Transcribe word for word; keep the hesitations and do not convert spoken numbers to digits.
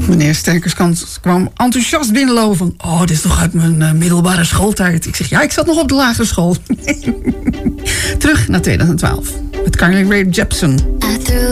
Meneer Sterkerskant kwam enthousiast binnenlopen. Oh, dit is toch uit mijn uh, middelbare schooltijd. Ik zeg, ja, ik zat nog op de lagere school. Terug naar twintig twaalf. Met Carly Rae Jepsen.